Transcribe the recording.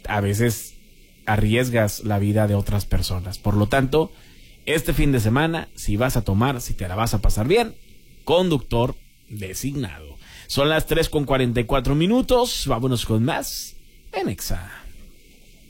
a veces arriesgas la vida de otras personas. Por lo tanto, este fin de semana, si vas a tomar, si te la vas a pasar bien, conductor designado. Son las 3:44. Vámonos con más en Exa.